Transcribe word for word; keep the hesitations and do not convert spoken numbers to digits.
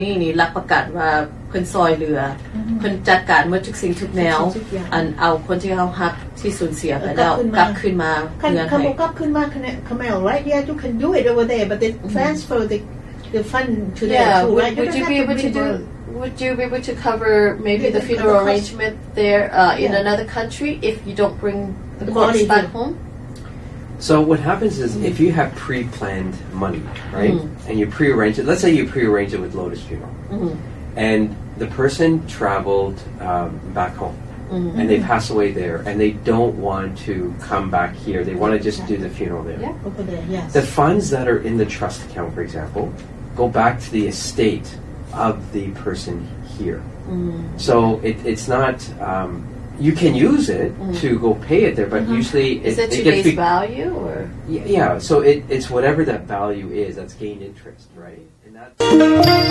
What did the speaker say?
นี่นี่รับประกันว่าเพิ่นซอยเรือเพิ่นจัดการหมดทุกสิ่งทุกแนวอันเอาคนที่เขาฮักที่สูญเสียไปแล้วกลับคืนมาเงินให้กลับคืนมา Kamel right yeah you can do it over there but they transfer the the fund to them yeah too right would you be able to do would you be able to cover maybe the funeral arrangement there uh, in another country if you don't bring the corpse back home So what happens is mm. if you have pre-planned money, right, mm. and you pre-arrange it, let's say you pre-arrange it with Lotus Funeral, mm-hmm. and the person traveled um, back home, mm-hmm. and they pass away there, and they don't want to come back here. They want to just do the funeral there. Yeah, over there, yes. The funds that are in the trust account, for example, go back to the estate of the person here. Mm. So it, it's not... Um, you can use it mm. to go pay it there, but mm-hmm. usually it, is it today's be, value or yeah, yeah. So it, it's whatever that value is that's gained interest, right? And that.